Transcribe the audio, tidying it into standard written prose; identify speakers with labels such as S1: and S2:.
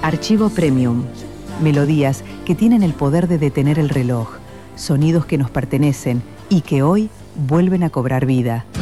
S1: Archivo Premium. Melodías que tienen el poder de detener el reloj. Sonidos que nos pertenecen y que hoy vuelven a cobrar vida.